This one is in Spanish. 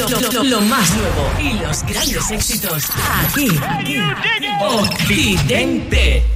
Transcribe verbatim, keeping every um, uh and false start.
lo, lo, lo más nuevo y los grandes éxitos aquí, aquí, Occidente.